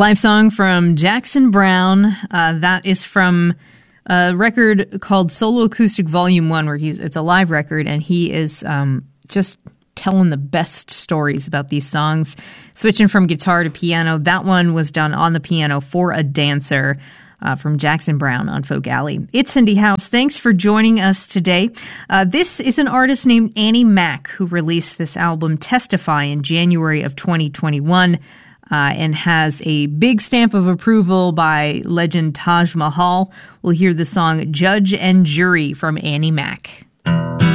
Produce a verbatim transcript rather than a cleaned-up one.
Live song from Jackson Browne. Uh, that is from a record called Solo Acoustic Volume one, where he's it's a live record, and he is um, just telling the best stories about these songs. Switching from guitar to piano, that one was done on the piano for a dancer. Uh, from Jackson Browne on Folk Alley. It's Cindy House. Thanks for joining us today. Uh, this is an artist named Annie Mac who released this album Testify in January of twenty twenty-one uh, and has a big stamp of approval by legend Taj Mahal. We'll hear the song Judge and Jury from Annie Mac.